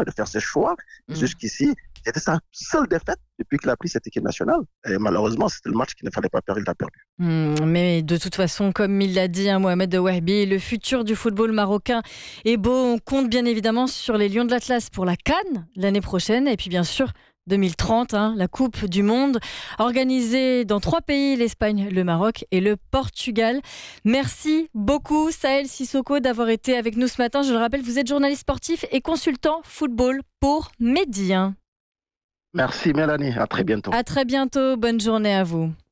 et de faire ses choix. Jusqu'ici, c'était sa seule défaite depuis qu'il a pris cette équipe nationale. Et malheureusement, c'était le match qu'il ne fallait pas perdre, il l'a perdu. Mais de toute façon, comme il l'a dit, Mohamed Wahbi, le futur du football marocain est beau. On compte bien évidemment sur les Lions de l'Atlas pour la CAN l'année prochaine. Et puis bien sûr, 2030, la Coupe du Monde, organisée dans 3 pays, l'Espagne, le Maroc et le Portugal. Merci beaucoup, Saël Sissoko, d'avoir été avec nous ce matin. Je le rappelle, vous êtes journaliste sportif et consultant football pour Medi 1. Merci Mélanie, à très bientôt. À très bientôt, bonne journée à vous.